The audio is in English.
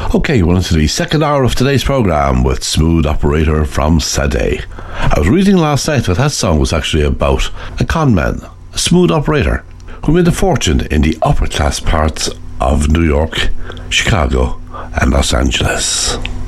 Okay, well, into the second hour of today's programme with Smooth Operator from Sade. I was reading last night that song was actually about a con man, a smooth operator, who made a fortune in the upper class parts of New York, Chicago and Los Angeles.